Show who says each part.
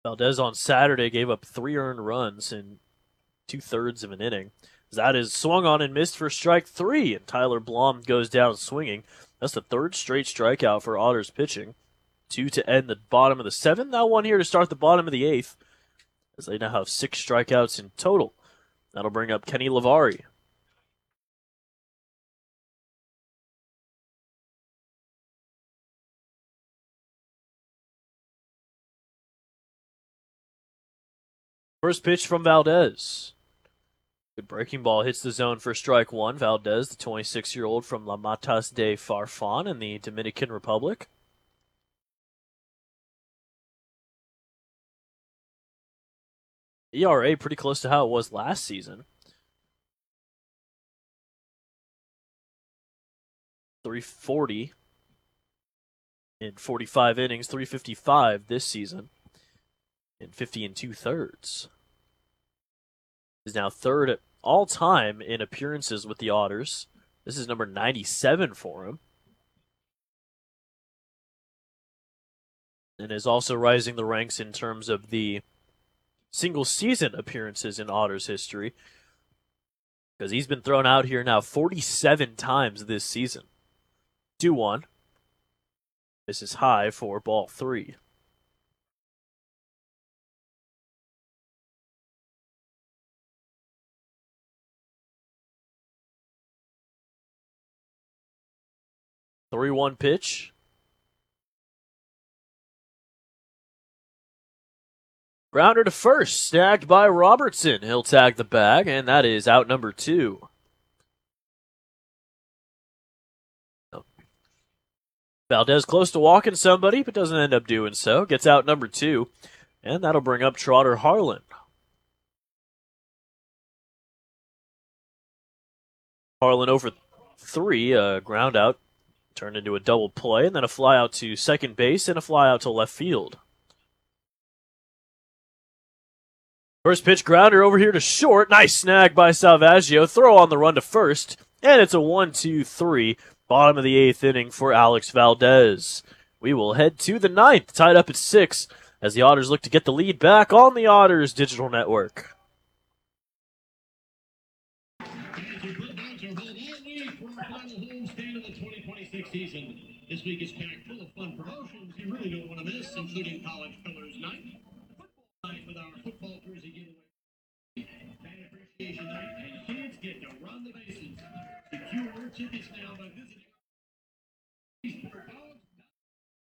Speaker 1: Valdez on Saturday gave up 3 earned runs in 2/3 of an inning. That is swung on and missed for strike three, and Tyler Blom goes down swinging. That's the third straight strikeout for Otters pitching. Two to end the bottom of the seventh. Now one here to start the bottom of the eighth, as they now have 6 strikeouts in total. That'll bring up Kenny Lavari. First pitch from Valdez. Good breaking ball hits the zone for strike one. Valdez, the 26-year-old from La Matas de Farfan in the Dominican Republic. ERA pretty close to how it was last season. 340 in 45 innings, 355 this season in 50 and 2/3. Is now third at all time in appearances with the Otters. This is number 97 for him. And is also rising the ranks in terms of the single season appearances in Otters history, because he's been thrown out here now 47 times this season. 2-1. This is high for ball three. The 3-1 pitch. Grounder to first, snagged by Robertson. He'll tag the bag, and that is out number two. Valdez close to walking somebody, but doesn't end up doing so. Gets out number two, and that'll bring up Trotter Harlan. Harlan over three, ground out, turned into a double play, and then a fly out to second base and a fly out to left field. First pitch grounder over here to short. Nice snag by Salvaggio. Throw on the run to first, and it's a 1-2-3. Bottom of the eighth inning for Alex Valdez. We will head to the ninth, tied up at 6, as the Otters look to get the lead back on the Otters Digital Network.
Speaker 2: This week is packed full of fun promotions you really don't want to miss, including College Colors Night,